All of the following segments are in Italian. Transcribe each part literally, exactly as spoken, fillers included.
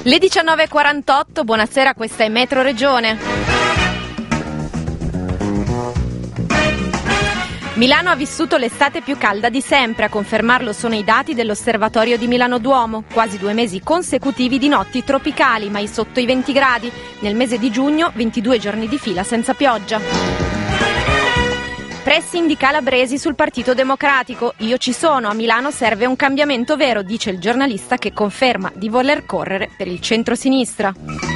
Le diciannove e quarantotto, buonasera, questa è Metro Regione. Milano ha vissuto l'estate più calda di sempre, a confermarlo sono i dati dell'Osservatorio di Milano Duomo. Quasi due mesi consecutivi di notti tropicali, mai sotto i venti gradi. Nel mese di giugno, ventidue giorni di fila senza pioggia. Pressing di Calabresi sul Partito Democratico. Io ci sono, a Milano serve un cambiamento vero, dice il giornalista che conferma di voler correre per il centro-sinistra.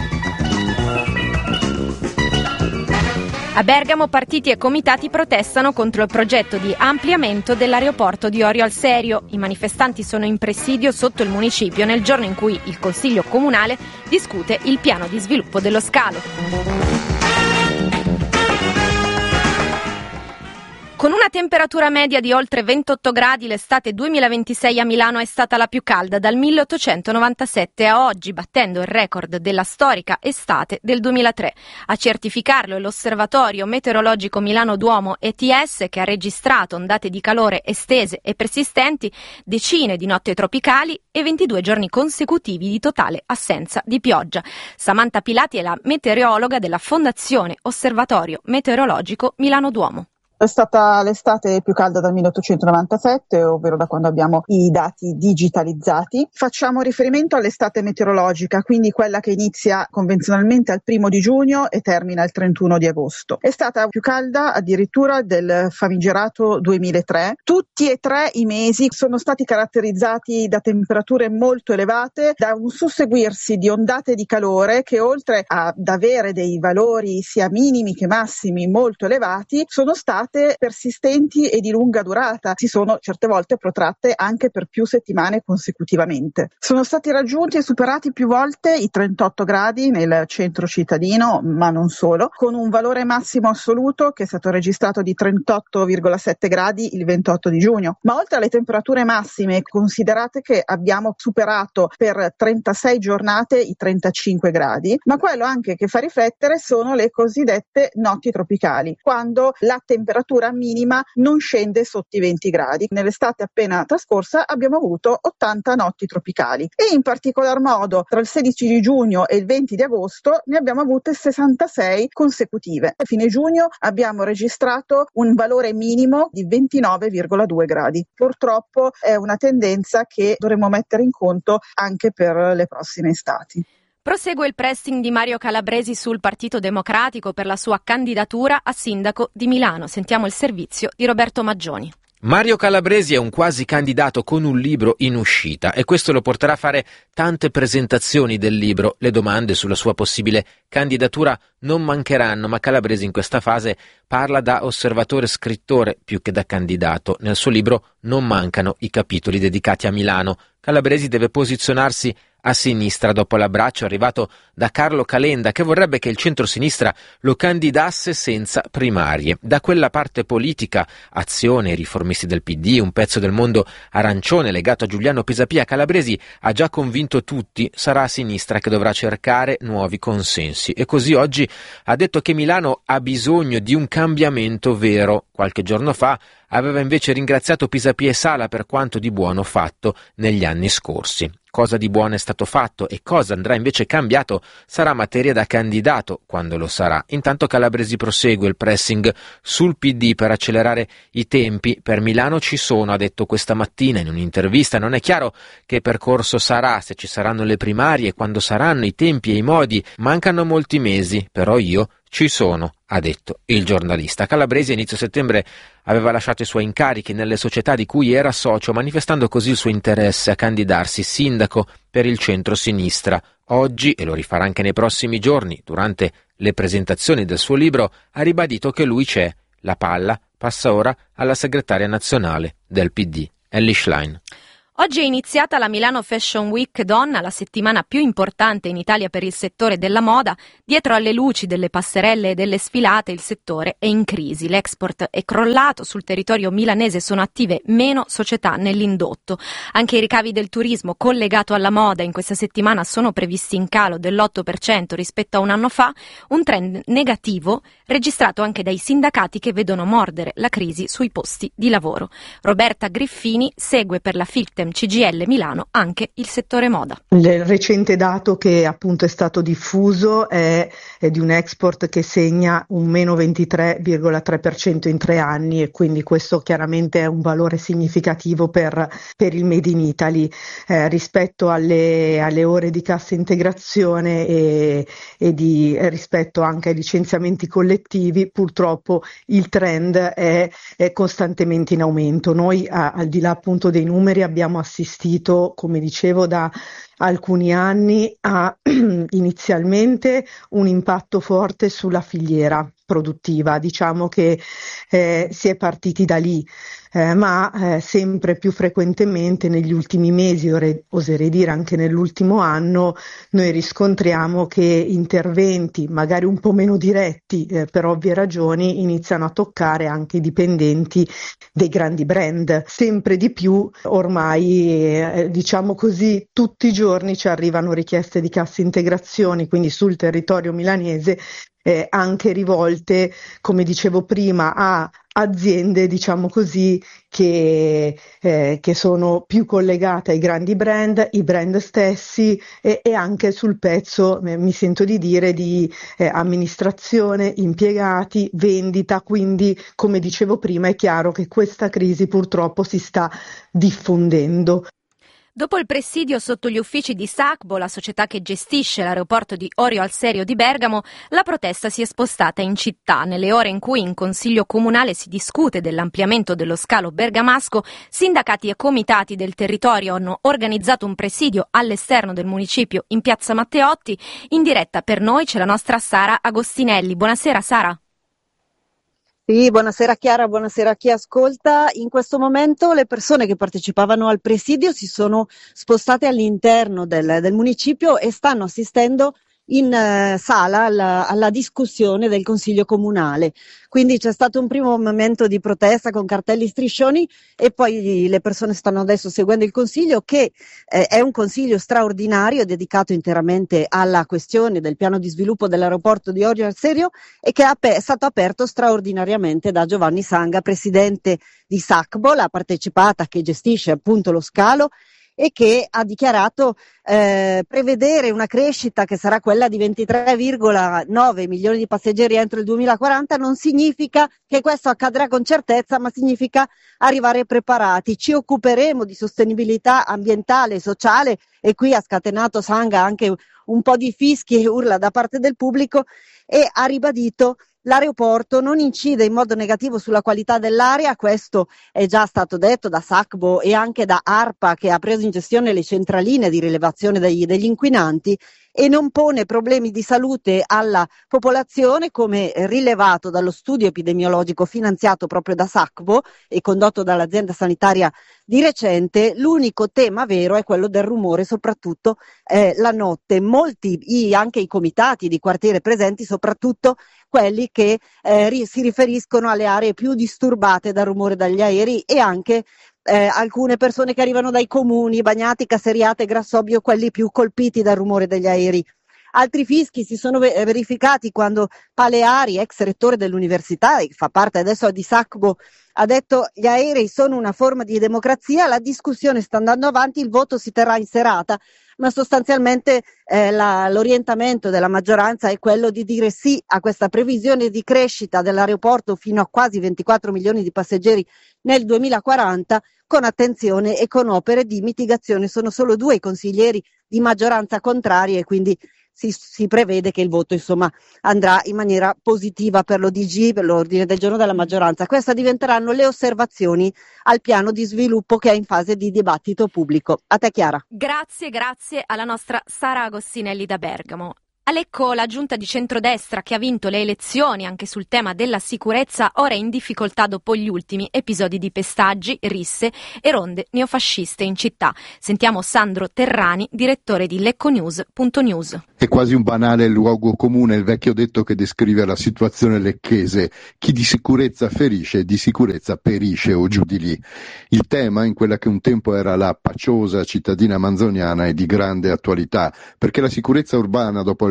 A Bergamo partiti e comitati protestano contro il progetto di ampliamento dell'aeroporto di Orio al Serio. I manifestanti sono in presidio sotto il municipio nel giorno in cui il Consiglio Comunale discute il piano di sviluppo dello scalo. Con una temperatura media di oltre ventotto gradi, l'estate duemilaventisei a Milano è stata la più calda dal milleottocentonovantasette a oggi, battendo il record della storica estate del duemilatré. A certificarlo è l'Osservatorio Meteorologico Milano Duomo E T S, che ha registrato ondate di calore estese e persistenti, decine di notti tropicali e ventidue giorni consecutivi di totale assenza di pioggia. Samantha Pilati è la meteorologa della Fondazione Osservatorio Meteorologico Milano Duomo. È stata l'estate più calda dal milleottocentonovantasette, ovvero da quando abbiamo i dati digitalizzati. Facciamo riferimento all'estate meteorologica, quindi quella che inizia convenzionalmente al primo di giugno e termina il trentuno di agosto. È stata più calda addirittura del famigerato duemilatré. Tutti e tre i mesi sono stati caratterizzati da temperature molto elevate, da un susseguirsi di ondate di calore che, oltre ad avere dei valori sia minimi che massimi molto elevati, sono stati persistenti e di lunga durata, si sono certe volte protratte anche per più settimane consecutivamente. Sono stati raggiunti e superati più volte i trentotto gradi nel centro cittadino, ma non solo, con un valore massimo assoluto che è stato registrato di trentotto virgola sette gradi il ventotto di giugno. Ma oltre alle temperature massime, considerate che abbiamo superato per trentasei giornate i trentacinque gradi, ma quello anche che fa riflettere sono le cosiddette notti tropicali, quando la temperatura minima non scende sotto i venti gradi. Nell'estate appena trascorsa abbiamo avuto ottanta notti tropicali e in particolar modo tra il sedici di giugno e il venti di agosto ne abbiamo avute sessantasei consecutive. A fine giugno abbiamo registrato un valore minimo di ventinove virgola due gradi. Purtroppo è una tendenza che dovremo mettere in conto anche per le prossime estati. Prosegue il pressing di Mario Calabresi sul Partito Democratico per la sua candidatura a sindaco di Milano. Sentiamo il servizio di Roberto Maggioni. Mario Calabresi è un quasi candidato con un libro in uscita e questo lo porterà a fare tante presentazioni del libro. Le domande sulla sua possibile candidatura non mancheranno, ma Calabresi in questa fase parla da osservatore scrittore più che da candidato. Nel suo libro non mancano i capitoli dedicati a Milano. Calabresi deve posizionarsi a sinistra dopo l'abbraccio arrivato da Carlo Calenda, che vorrebbe che il centro-sinistra lo candidasse senza primarie. Da quella parte politica, Azione, i riformisti del P D, un pezzo del mondo arancione legato a Giuliano Pisapia, Calabresi ha già convinto tutti, sarà a sinistra che dovrà cercare nuovi consensi. E così oggi ha detto che Milano ha bisogno di un cambiamento vero. Qualche giorno fa aveva invece ringraziato Pisapia e Sala per quanto di buono fatto negli anni scorsi. Cosa di buono è stato fatto e cosa andrà invece cambiato sarà materia da candidato quando lo sarà. Intanto Calabresi prosegue il pressing sul P D per accelerare i tempi. Per Milano ci sono, ha detto questa mattina in un'intervista. Non è chiaro che percorso sarà, se ci saranno le primarie, quando saranno i tempi e i modi. Mancano molti mesi, però io ci sono, ha detto il giornalista. Calabresi a inizio settembre aveva lasciato i suoi incarichi nelle società di cui era socio, manifestando così il suo interesse a candidarsi sindaco per il centro-sinistra. Oggi, e lo rifarà anche nei prossimi giorni, durante le presentazioni del suo libro, ha ribadito che lui c'è. La palla passa ora alla segretaria nazionale del P D, Elly Schlein. Oggi è iniziata la Milano Fashion Week Donna, la settimana più importante in Italia per il settore della moda. Dietro alle luci delle passerelle e delle sfilate il settore è in crisi. L'export è crollato, sul territorio milanese sono attive meno società nell'indotto. Anche i ricavi del turismo collegato alla moda in questa settimana sono previsti in calo dell'otto per cento rispetto a un anno fa, un trend negativo registrato anche dai sindacati che vedono mordere la crisi sui posti di lavoro. Roberta Griffini segue per la Filtem C G I L Milano anche il settore moda. Il recente dato che appunto è stato diffuso è, è di un export che segna un meno ventitré virgola tre per cento in tre anni, e quindi questo chiaramente è un valore significativo per, per il Made in Italy. Eh, rispetto alle, alle ore di cassa integrazione e, e di, eh, rispetto anche ai licenziamenti collettivi, purtroppo il trend è, è costantemente in aumento. Noi a, al di là appunto dei numeri abbiamo assistito, come dicevo, da alcuni anni a inizialmente un impatto forte sulla filiera produttiva, diciamo che eh, si è partiti da lì, eh, ma eh, sempre più frequentemente negli ultimi mesi, ore, oserei dire anche nell'ultimo anno, noi riscontriamo che interventi magari un po' meno diretti, eh, per ovvie ragioni, iniziano a toccare anche i dipendenti dei grandi brand. Sempre di più ormai, eh, diciamo così, tutti i giorni ci arrivano richieste di cassa integrazioni, quindi sul territorio milanese, eh, anche rivolte, come dicevo prima, a aziende, diciamo così, che, eh, che sono più collegate ai grandi brand, i brand stessi, e, e anche sul pezzo, eh, mi sento di dire, di eh, amministrazione, impiegati, vendita. Quindi, come dicevo prima, è chiaro che questa crisi purtroppo si sta diffondendo. Dopo il presidio sotto gli uffici di Sacbo, la società che gestisce l'aeroporto di Orio al Serio di Bergamo, la protesta si è spostata in città. Nelle ore in cui in Consiglio Comunale si discute dell'ampliamento dello scalo bergamasco, sindacati e comitati del territorio hanno organizzato un presidio all'esterno del municipio in piazza Matteotti. In diretta per noi c'è la nostra Sara Agostinelli. Buonasera Sara. Sì, buonasera Chiara, buonasera a chi ascolta. In questo momento le persone che partecipavano al presidio si sono spostate all'interno del, del municipio e stanno assistendo in uh, sala alla, alla discussione del Consiglio Comunale. Quindi c'è stato un primo momento di protesta con cartelli, striscioni, e poi le persone stanno adesso seguendo il Consiglio, che eh, è un Consiglio straordinario dedicato interamente alla questione del piano di sviluppo dell'aeroporto di Orio al Serio, e che è, ap- è stato aperto straordinariamente da Giovanni Sanga, presidente di Sacbo, la partecipata che gestisce appunto lo scalo, e che ha dichiarato eh, prevedere una crescita che sarà quella di ventitré virgola nove milioni di passeggeri entro il duemilaquaranta. Non significa che questo accadrà con certezza, ma significa arrivare preparati. Ci occuperemo di sostenibilità ambientale e sociale, e qui ha scatenato Sanga anche un po' di fischi e urla da parte del pubblico, e ha ribadito: l'aeroporto non incide in modo negativo sulla qualità dell'aria. Questo è già stato detto da Sacbo e anche da ARPA, che ha preso in gestione le centraline di rilevazione degli, degli inquinanti, e non pone problemi di salute alla popolazione, come rilevato dallo studio epidemiologico finanziato proprio da Sacbo e condotto dall'azienda sanitaria di recente. L'unico tema vero è quello del rumore, soprattutto eh, la notte. Molti, i, anche i comitati di quartiere presenti, soprattutto quelli che eh, ri- si riferiscono alle aree più disturbate dal rumore dagli aerei, e anche eh, alcune persone che arrivano dai comuni, Bagnatica, Seriate, Grassobio, quelli più colpiti dal rumore degli aerei. Altri fischi si sono ve- verificati quando Paleari, ex rettore dell'università, e fa parte adesso di Sacbo, ha detto: gli aerei sono una forma di democrazia, la discussione sta andando avanti, il voto si terrà in serata, ma sostanzialmente eh, la, l'orientamento della maggioranza è quello di dire sì a questa previsione di crescita dell'aeroporto fino a quasi ventiquattro milioni di passeggeri nel duemilaquaranta, con attenzione e con opere di mitigazione. Sono solo due i consiglieri di maggioranza contrari, e quindi Si, si prevede che il voto insomma andrà in maniera positiva per l'O D G, per l'ordine del giorno della maggioranza. Queste diventeranno le osservazioni al piano di sviluppo che è in fase di dibattito pubblico. A te Chiara. Grazie, grazie alla nostra Sara Agostinelli da Bergamo. A Lecco la giunta di centrodestra, che ha vinto le elezioni anche sul tema della sicurezza, ora è in difficoltà dopo gli ultimi episodi di pestaggi, risse e ronde neofasciste in città. Sentiamo Sandro Terrani, direttore di lecconews punto news. È quasi un banale luogo comune il vecchio detto che descrive la situazione lecchese: chi di sicurezza ferisce, di sicurezza perisce, o giù di lì. Il tema, in quella che un tempo era la paciosa cittadina manzoniana, è di grande attualità, perché la sicurezza urbana dopo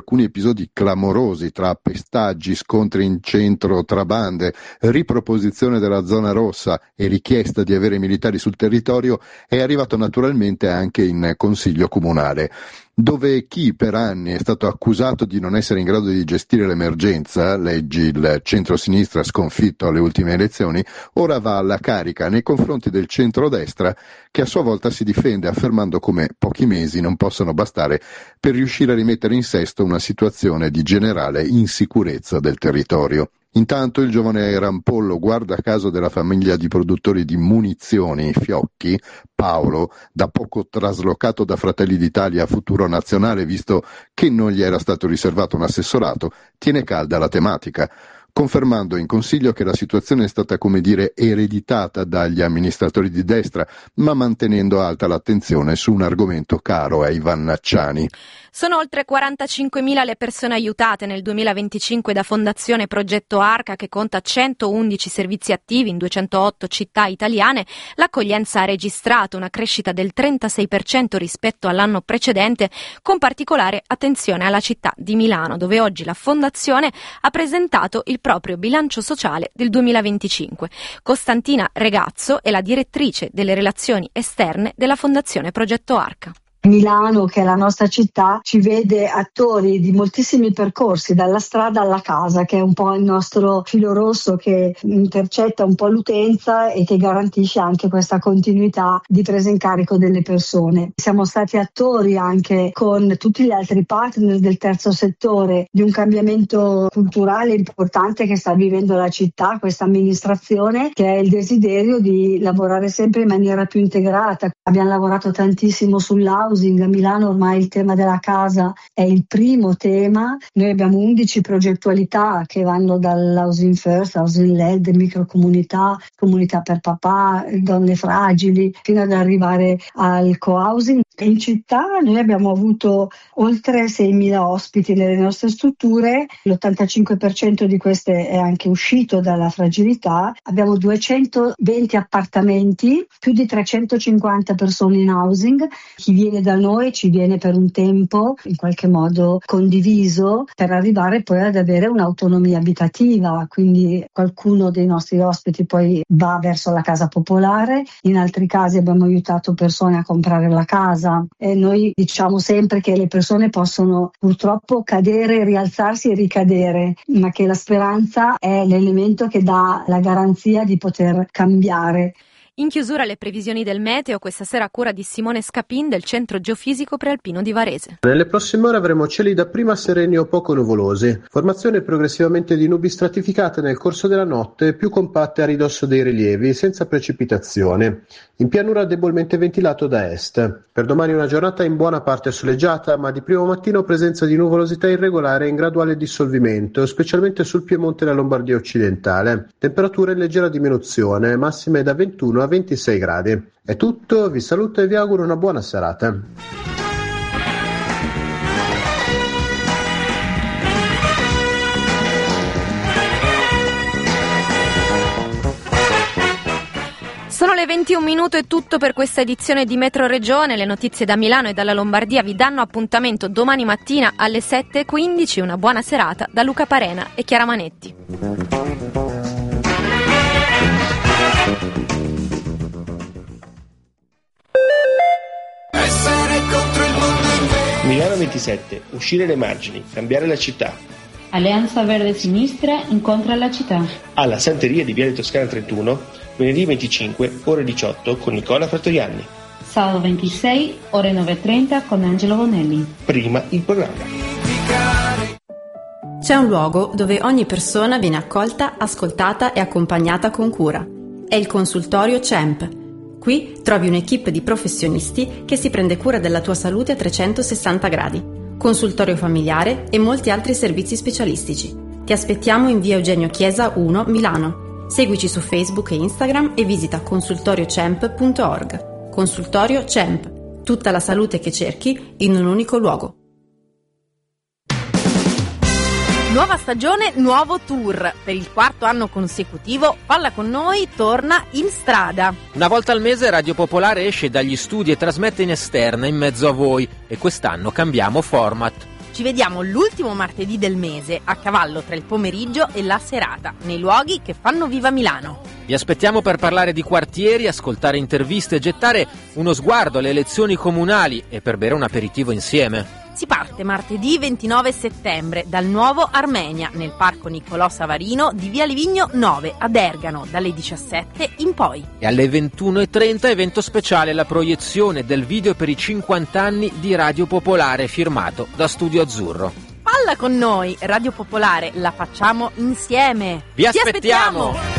alcuni episodi clamorosi tra pestaggi, scontri in centro tra bande, riproposizione della zona rossa e richiesta di avere militari sul territorio, è arrivato naturalmente anche in Consiglio Comunale, dove chi per anni è stato accusato di non essere in grado di gestire l'emergenza, leggi il centro-sinistra sconfitto alle ultime elezioni, ora va alla carica nei confronti del centro-destra, che a sua volta si difende affermando come pochi mesi non possono bastare per riuscire a rimettere in sesto una situazione di generale insicurezza del territorio. Intanto il giovane rampollo guardacaso della famiglia di produttori di munizioni Fiocchi, Paolo, da poco traslocato da Fratelli d'Italia a Futuro Nazionale visto che non gli era stato riservato un assessorato, tiene calda la tematica, confermando in Consiglio che la situazione è stata, come dire, ereditata dagli amministratori di destra, ma mantenendo alta l'attenzione su un argomento caro ai vannacciani. Sono oltre quarantacinquemila le persone aiutate nel duemilaventicinque da Fondazione Progetto Arca, che conta centoundici servizi attivi in duecentootto città italiane. L'accoglienza ha registrato una crescita del trentasei per cento rispetto all'anno precedente, con particolare attenzione alla città di Milano, dove oggi la Fondazione ha presentato il proprio bilancio sociale del duemilaventicinque. Costantina Regazzo è la direttrice delle relazioni esterne della Fondazione Progetto Arca. Milano, che è la nostra città, ci vede attori di moltissimi percorsi, dalla strada alla casa, che è un po' il nostro filo rosso che intercetta un po' l'utenza e che garantisce anche questa continuità di presa in carico delle persone. Siamo stati attori anche con tutti gli altri partner del terzo settore di un cambiamento culturale importante che sta vivendo la città, questa amministrazione, che è il desiderio di lavorare sempre in maniera più integrata. Abbiamo lavorato tantissimo sull'housing. A Milano ormai il tema della casa è il primo tema. Noi abbiamo undici progettualità che vanno dall'housing first, housing led, microcomunità, comunità per papà, donne fragili, fino ad arrivare al co-housing. In città noi abbiamo avuto oltre seimila ospiti nelle nostre strutture, l'ottantacinque per cento di queste è anche uscito dalla fragilità. Abbiamo duecentoventi appartamenti, più di trecentocinquanta persone in housing. Chi viene da noi ci viene per un tempo in qualche modo condiviso per arrivare poi ad avere un'autonomia abitativa, quindi qualcuno dei nostri ospiti poi va verso la casa popolare, in altri casi abbiamo aiutato persone a comprare la casa e noi diciamo sempre che le persone possono purtroppo cadere, rialzarsi e ricadere, ma che la speranza è l'elemento che dà la garanzia di poter cambiare. In chiusura le previsioni del meteo, questa sera a cura di Simone Scapin del Centro Geofisico Prealpino di Varese. Nelle prossime ore avremo cieli dapprima sereni o poco nuvolosi, formazione progressivamente di nubi stratificate nel corso della notte, più compatte a ridosso dei rilievi, senza precipitazione. In pianura debolmente ventilato da est. Per domani una giornata in buona parte soleggiata, ma di primo mattino presenza di nuvolosità irregolare in graduale dissolvimento, specialmente sul Piemonte e la Lombardia occidentale. Temperature in leggera diminuzione, massime da ventuno a ventisei gradi. È tutto, vi saluto e vi auguro una buona serata. Sono le ventuno minuti, è tutto per questa edizione di Metro Regione. Le notizie da Milano e dalla Lombardia vi danno appuntamento domani mattina alle sette e quindici. Una buona serata da Luca Parena e Chiara Manetti. Milano ventisette, uscire le margini, cambiare la città. Alleanza Verde Sinistra incontra la città. Alla Santeria di Viale Toscana trentuno, venerdì venticinque, ore diciotto, con Nicola Fattoriani. Sabato ventisei, ore nove e trenta, con Angelo Bonelli. Prima il programma. C'è un luogo dove ogni persona viene accolta, ascoltata e accompagnata con cura. È il consultorio C E M P. Qui trovi un'equipe di professionisti che si prende cura della tua salute a trecentosessanta gradi. Consultorio familiare e molti altri servizi specialistici. Ti aspettiamo in via Eugenio Chiesa uno, Milano. Seguici su Facebook e Instagram e visita consultorio cemp punto org. Consultorio C E M P. Tutta la salute che cerchi in un unico luogo. Nuova stagione, nuovo tour. Per il quarto anno consecutivo, Palla con noi torna in strada. Una volta al mese Radio Popolare esce dagli studi e trasmette in esterna in mezzo a voi e quest'anno cambiamo format. Ci vediamo l'ultimo martedì del mese, a cavallo tra il pomeriggio e la serata, nei luoghi che fanno viva Milano. Vi aspettiamo per parlare di quartieri, ascoltare interviste, gettare uno sguardo alle elezioni comunali e per bere un aperitivo insieme. Si parte martedì ventinove settembre dal nuovo Armenia nel Parco Niccolò Savarino di Via Livigno nove ad Ergano dalle diciassette in poi. E alle ventuno e trenta evento speciale, la proiezione del video per i cinquanta anni di Radio Popolare firmato da Studio Azzurro. Palla con noi, Radio Popolare, la facciamo insieme. Vi aspettiamo! aspettiamo!